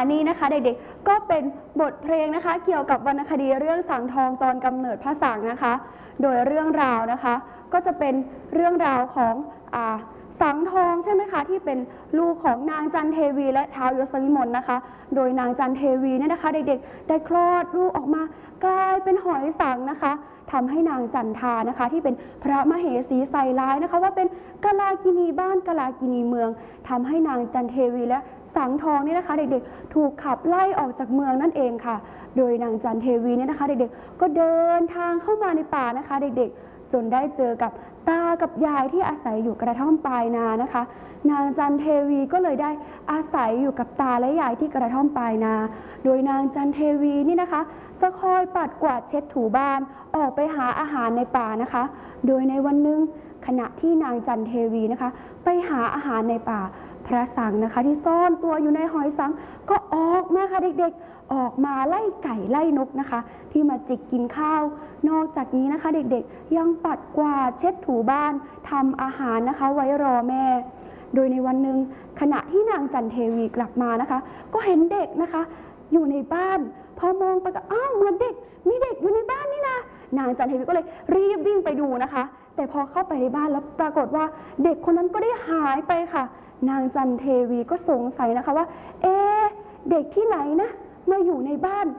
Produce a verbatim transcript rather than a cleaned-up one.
นี่นะคะเด็กๆก็เป็นบทเพลงนะคะเกี่ยวกับวรรณคดีเรื่องสังทองตอนกำเนิดพระสังนะคะโดยเรื่องราวนะคะก็จะเป็นเรื่องราวของอ่าสังทองใช่ไหมคะที่เป็นลูกของนางจันเทวีและท้าวยศวิมลนะคะโดยนางจันเทวีเนี่ยนะคะเด็กๆได้คลอดลูกออกมากลายเป็นหอยสังนะคะทำให้นางจันทานะคะที่เป็นพระมเหสีใส่ร้ายนะคะว่าเป็นกาลากินีบ้านกาลากินีเมืองทำให้นางจันเทวีและสังทองเนี่ยนะคะเด็กๆถูกขับไล่ออกจากเมืองนั่นเองค่ะโดยนางจันเทวีเนี่ยนะคะเด็กๆก็เดินทางเข้ามาในป่านะคะเด็กๆจนได้เจอกับตากับยายที่อาศัยอยู่กระท่อมปลายนานะคะนางจันเทวีก็เลยได้อาศัยอยู่กับตาและยายที่กระท่อมปลายนาโดยนางจันเทวีนี่นะคะจะคอยปัดกวาดเช็ดถูบ้านออกไปหาอาหารในป่านะคะโดยในวันหนึ่งขณะที่นางจันเทวีนะคะไปหาอาหารในป่าพระสังนะคะที่ซ่อนตัวอยู่ในหอยสังก็ออกมาค่ะเด็กๆออกมาไล่ไก่ไล่นกนะคะที่มาจิกกินข้าวนอกจากนี้นะคะเด็กๆยังปัดกวาดเช็ดถูบ้านทำอาหารนะคะไว้รอแม่โดยในวันหนึ่งขณะที่นางจันเทวีกลับมานะคะก็เห็นเด็กนะคะอยู่ในบ้านพอมองไปก็อ้าวเหมือนเด็กมีเด็กอยู่ในบ้านนี่นะนางจันเทวีก็เลยรีบวิ่งไปดูนะคะแต่พอเข้าไปในบ้านแล้วปรากฏว่าเด็กคนนั้นก็ได้หายไปค่ะนางจันเทวีก็สงสัยนะคะว่าเอ๊ะเด็กที่ไหนนะมาอยู่ในบ้าน